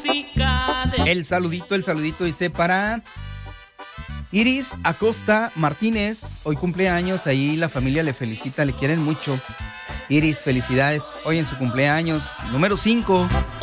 El saludito dice para Iris Acosta Martínez, hoy cumpleaños, ahí la familia le felicita, le quieren mucho. Iris, felicidades, hoy en su cumpleaños número 5.